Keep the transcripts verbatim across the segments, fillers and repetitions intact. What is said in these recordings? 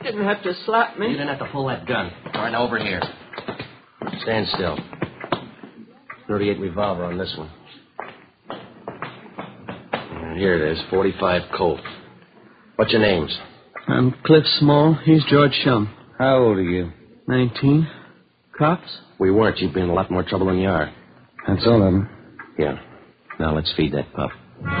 didn't have to slap me. You didn't have to pull that gun. All right, now over here. Stand still. thirty-eight revolver on this one. And here it is, forty-five Colt. What's your names? I'm Cliff Small. He's George Shum. How old are you? Nineteen. Cops? We weren't. You'd be in a lot more trouble than you are. That's all of them. Yeah. Now let's feed that pup.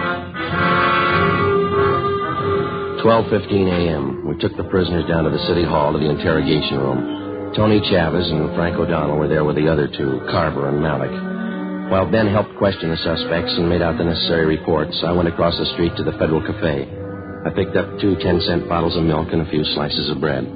twelve fifteen a.m. We took the prisoners down to the city hall to the interrogation room. Tony Chavez and Frank O'Donnell were there with the other two, Carver and Malik. While Ben helped question the suspects and made out the necessary reports, I went across the street to the Federal Cafe. I picked up two ten-cent bottles of milk and a few slices of bread.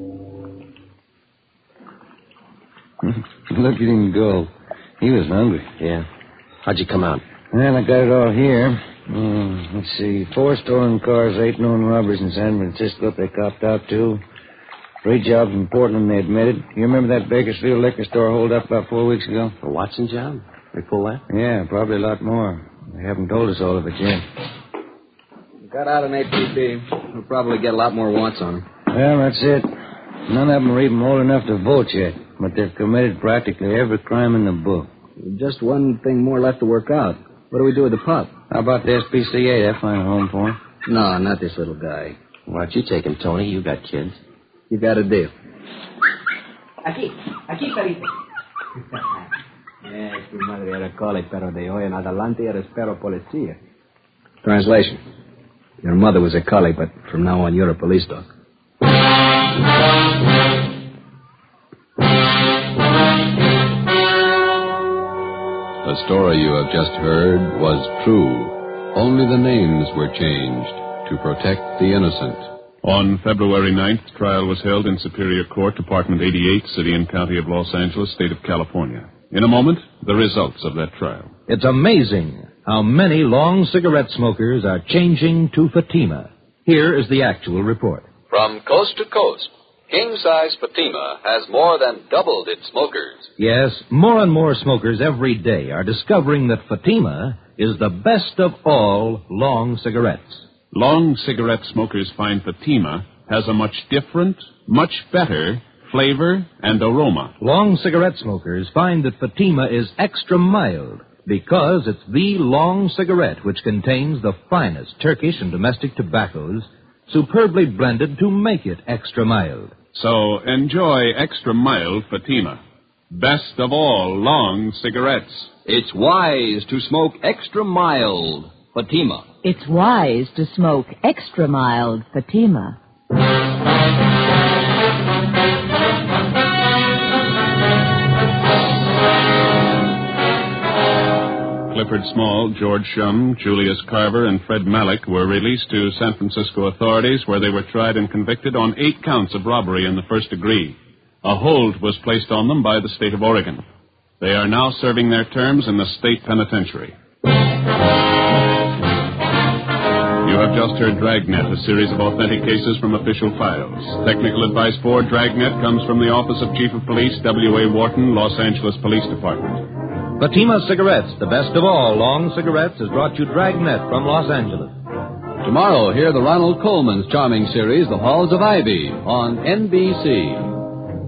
Look at him go. He was hungry. Yeah. How'd you come out? Well, I got it all here. Mm, let's see. Four stolen cars, eight known robbers in San Francisco they copped out to. Three jobs in Portland they admitted. You remember that Bakersfield liquor store hold up about four weeks ago? The Watson job? They pull that? Yeah, probably a lot more. They haven't told us all of it yet. Got out an A P B. We'll probably get a lot more wants on them. Well, that's it. None of them are even old enough to vote yet, but they've committed practically every crime in the book. Just one thing more left to work out. What do we do with the pup? How about the S P C A? They'll find a home for him. No, not this little guy. Why don't you take him, Tony? You got kids. You got a deal. Aquí, aquí, perito. Eh, tu madre era cole, pero de hoy en adelante eres perro policía. Translation. Your mother was a collie, but from now on you're a police dog. The story you have just heard was true. Only the names were changed to protect the innocent. On February ninth, trial was held in Superior Court, Department eighty-eight, City and County of Los Angeles, State of California. In a moment, the results of that trial. It's amazing how many long cigarette smokers are changing to Fatima. Here is the actual report. From coast to coast, king-size Fatima has more than doubled its smokers. Yes, more and more smokers every day are discovering that Fatima is the best of all long cigarettes. Long cigarette smokers find Fatima has a much different, much better flavor and aroma. Long cigarette smokers find that Fatima is extra mild because it's the long cigarette which contains the finest Turkish and domestic tobaccos superbly blended to make it extra mild. So enjoy extra mild Fatima. Best of all long cigarettes. It's wise to smoke extra mild Fatima. It's wise to smoke extra mild Fatima. Clifford Small, George Shum, Julius Carver, and Fred Malik were released to San Francisco authorities where they were tried and convicted on eight counts of robbery in the first degree. A hold was placed on them by the state of Oregon. They are now serving their terms in the state penitentiary. You have just heard Dragnet, a series of authentic cases from official files. Technical advice for Dragnet comes from the Office of Chief of Police, W A Wharton, Los Angeles Police Department. Fatima Cigarettes, the best of all long cigarettes, has brought you Dragnet from Los Angeles. Tomorrow, hear the Ronald Coleman's charming series, The Halls of Ivy, on N B C.